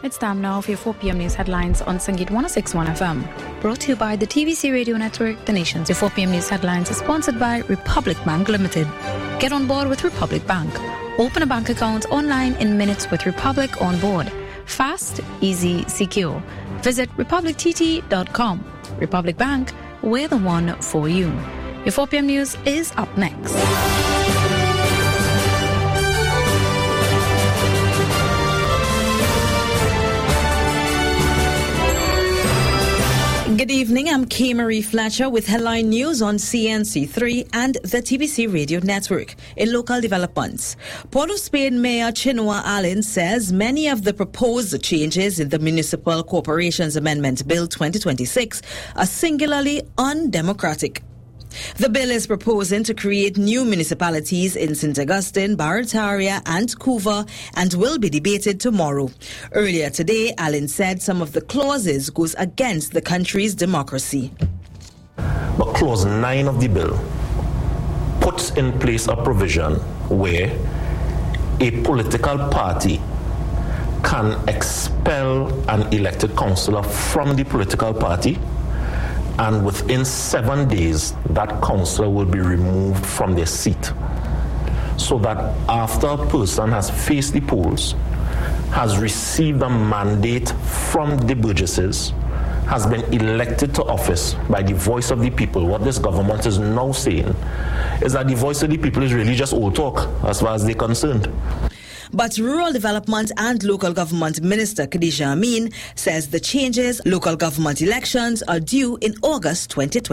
It's time now for your 4 p.m. news headlines on Sangeet 106.1 FM. Brought to you by the TVC Radio Network, the nation's. Your 4 p.m. news headlines are sponsored by Republic Bank Limited. Get on board with Republic Bank. Open a bank account online in minutes with Republic on board. Fast, easy, secure. Visit republictt.com. Republic Bank, we're the one for you. Your 4 p.m. news is up next. Good evening, I'm Kay Marie Fletcher with headline news on CNC3 and the TBC Radio Network. In local developments, Port of Spain Mayor Chinua Allen says many of the proposed changes in the Municipal Corporations Amendment Bill 2026 are singularly undemocratic. The bill is proposing to create new municipalities in St. Augustine, Barataria and Couva and will be debated tomorrow. Earlier today, Allen said some of the clauses goes against the country's democracy. But Clause 9 of the bill puts in place a provision where a political party can expel an elected councillor from the political party, and within 7 days, that councillor will be removed from their seat. So that after a person has faced the polls, has received a mandate from the burgesses, has been elected to office by the voice of the people, what this government is now saying is that the voice of the people is really just old talk as far as they're concerned. But Rural Development and Local Government Minister Khadija Amin says the changes local government elections are due in August 2020.